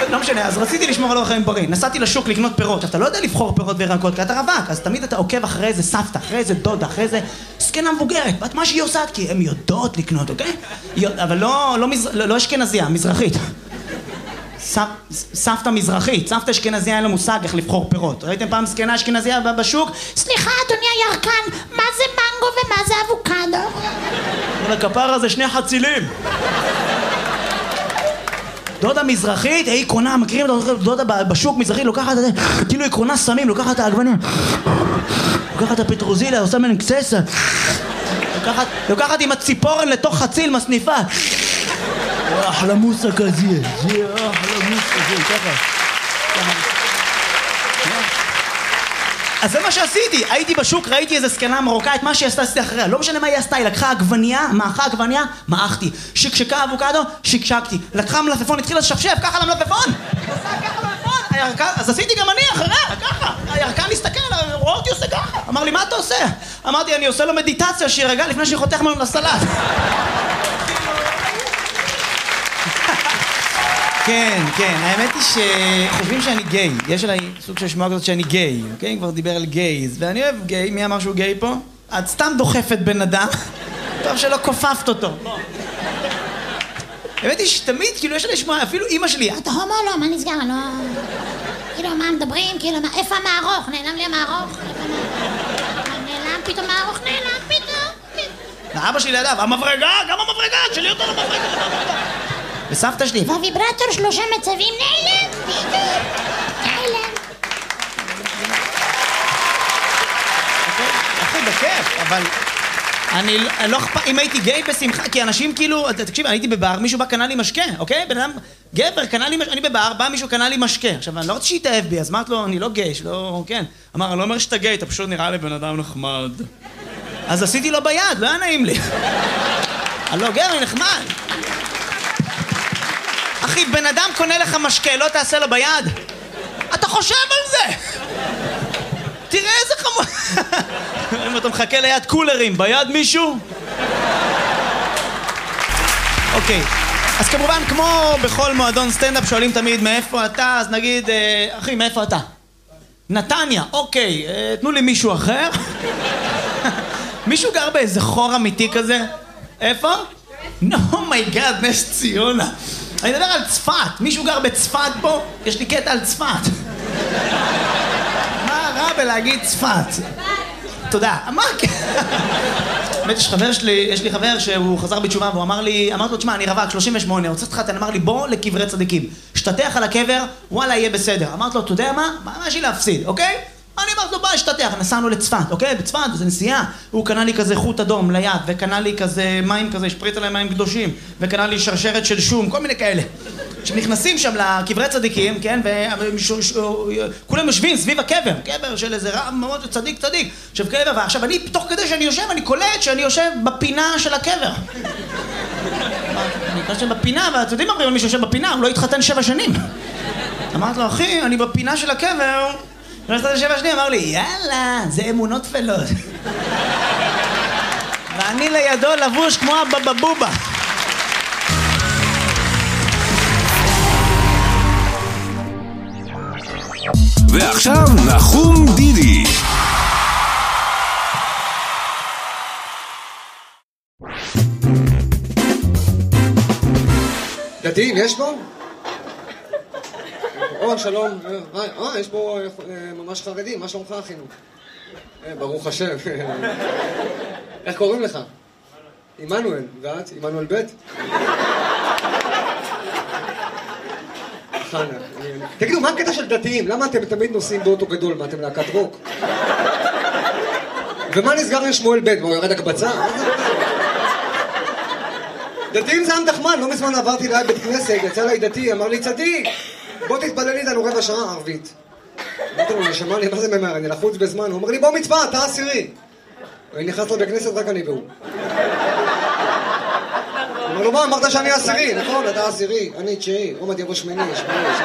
לא משנה, אז רציתי לשמור על אורח חיים בריא. נסעתי לשוק לקנות פירות. אתה לא יודע לבחור פירות וירקות, כי אתה רווק. אז תמיד אתה עוקב אחרי איזה סבתא, אחרי איזה דודה, אחרי איזה זקנה מבוגרת. בת מה שהיא עושה, כי הן יודעות לקנות, אוקיי? אבל לא אשכנזייה, מזרחית. סבתא מזרחית, סבתא אשכנזייה אין לה מושג איך לבחור פירות. ראיתם פעם זקנה אשכנזייה בשוק? סליחה, אדוני הירקן, מה זה מנגו ומה זה אבוקדו? הכפר הזה שני חצילים. דודה מזרחית, היא קונה, מכירים דודה בשוק מזרחית, לוקחת את זה, כאילו היא קונה סמים, לוקחת את העגבניה, לוקחת את הפטרוזיליה, עושה מן קצסה, לוקחת עם הציפורן לתוך חציל מסניפה. אחלה מוסה כזה, זה אחלה מוסה, זה ככה. אז זה מה שעשיתי, הייתי בשוק, ראיתי איזה זקנה מרוקאית, מה שהיא עשתה עשיתי אחריה, לא משנה מה היא עשתה, היא לקחה עגבניה, מעכה עגבניה, מעכתי, שקשקה אבוקדו, שקשקתי, לקחה מלפפון, התחילה לשפשף, ככה למלפפון, אז עשיתי גם אני אחריה, ככה, הירקן הסתכל, רואה אותי עושה ככה, אמר לי מה אתה עושה? אמרתי אני עושה לו מדיטציה שירגע לפני שחותך ממנו לסלט. כן, כן, האמת היא שחושבים שאני גיי, יש עליי סוג של שמועה כזאת שאני גיי, אוקיי? כבר דיבר על גייז, ואני אוהב גיי, מי אמר שהוא גיי פה? את סתם דוחפת בן אדם, טוב שלא כופפת אותו. האמת היא שתמיד, כאילו יש עליי שמועה, אפילו אמא שלי, אתה הומו לא, מה נסגר? לא... כאילו מה מדברים, כאילו איפה המערוך? נעלם לי המערוך? נעלם פתאום מערוך, נעלם פתאום. ואבא שלי ידע, המברגה, גם המברגה, תשאלי אותו למברגה. וסבתא שלי והוויברטור 3 מצבים נעלם פתאום נעלם. אחי בכיף, אבל אני לא אכפת, אם הייתי גיי בשמחה, כי אנשים כאילו, תקשיב, אני הייתי בבר, מישהו בא קנה לי משקה, אוקיי? בן אדם גבר קנה לי משקה, אני בבר, בא מישהו קנה לי משקה. עכשיו אני לא רוצה שיתאהב בי, אז אמרת לו, אני לא גיי, שלא, כן. אמר, אני לא אומר שאתה גיי, אתה פשוט נראה לי בן אדם נחמד. אז עשיתי לו ביד, לא היה נעים לי. אני לא גבר, אני נחמד. אחי, בן אדם קונה לך משקה, לא תעשה לו ביד? אתה חושב על זה! תראה איזה חמור... אם אתה מחכה ליד קולרים, ביד מישהו? אוקיי, אז כמובן, כמו בכל מועדון סטנדאפ שואלים תמיד מאיפה אתה, אז נגיד, אחי, מאיפה אתה? נתניה, אוקיי, תנו לי מישהו אחר. מישהו גר באיזה חור אמיתי כזה? איפה? אומייגאד, נס ציונה. אני מדבר על צפת, מישהו גר בצפת פה? יש לי קטע על צפת. מה רע בלהגיד צפת? תודה. מה? באמת יש לי חבר שהוא חזר בתשובה והוא אמר לי, אמרתי לו, תשמע, אני רווק, 38, רוצה להתחתן, אמר לי, בוא לקברי צדיקים. שתתח על הקבר, וואלה, יהיה בסדר. אמרתי לו, אתה יודע מה? מה יש לי להפסיד, אוקיי? אני אמרתי לו, בוא, שתתח, נסענו לצפת, אוקיי? בצפת, זה נסיעה. הוא קנה לי כזה חוט אדום ליד, וקנה לי כזה מים כזה, שפריץ עליהם מים קדושים, וקנה לי שרשרת של שום, כל מיני כאלה. שנכנסים שם לקברי צדיקים, כן? וכולם יושבים סביב הקבר, קבר של איזה רב מאוד צדיק. עכשיו קבר, ועכשיו אני, תוך כדי שאני יושב, אני קולט שאני יושב בפינה של הקבר. אני יושב בפינה, ואתם יודעים מה, מי שיושב בפינה, הוא לא התחתן 7 שנים. אמרתי לו, אחי, אני בפינה של הקבר, ונסתת 7 שנים, אמר לי, יאללה, זה אמונות תפלות. ואני לידו לבוש כמו הבבבובה. ועכשיו נחום דידי. דתיים, יש פה? שלום. יש פה ממש חרדים, מה שלומך אחינו? ברוך השם. איך קוראים לך? עמנואל, ואת? עמנואל ב'? חנה. תגידו, מה הקטע של דתיים? למה אתם תמיד נוסעים באוטו גדול? מה, אתם להקת רוק? ומה נסגר עם שמואל ב'? הוא ירד הקבצה? דתיים זה עם דחמן, לא מזמן עברתי ליד בית כנסת, יצא לי דתי, אמר לי צדיק, בוא תתפלל איתנו 15 שעה ערבית. אמרתי לו, נשמע לי, מה זה ממהר? אני לחוץ בזמן. הוא אומר לי, בוא מצווה, אתה 10. אני נכנס לו בכנסת, רק אני והוא. אמר לו, מה, אמרת שאני 10, נכון, אתה 10, אני 9, עומד יבוא 8, 8, 6.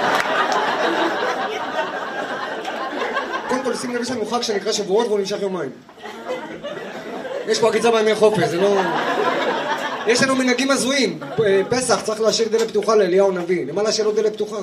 קודם כל, שים לב, יש לנו חג שנקרא שבועות והוא נמשך יומיים. יש פה עקיצה בימי חופש, זה לא... יש לנו מנהגים הזויים, פסח צריך להשאיר דלת פתוחה לאליהו נביא. למה להשאיר לו דלת פתוחה?